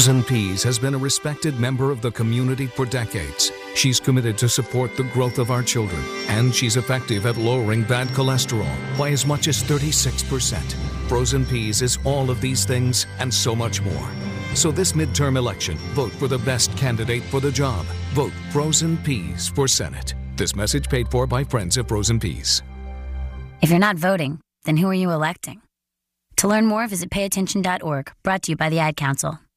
Frozen Peas has been a respected member of the community for decades. She's committed to support the growth of our children, and she's effective at lowering bad cholesterol by as much as 36%. Frozen Peas is all of these things and so much more. So this midterm election, vote for the best candidate for the job. Vote Frozen Peas for Senate. This message paid for by Friends of Frozen Peas. If you're not voting, then who are you electing? To learn more, visit payattention.org, brought to you by the Ad Council.